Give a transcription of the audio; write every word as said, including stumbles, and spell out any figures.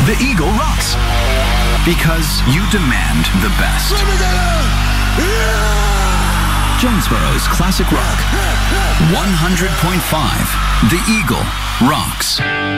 The Eagle rocks. Because you demand the best. Jonesborough's classic rock. one hundred point five. The Eagle rocks.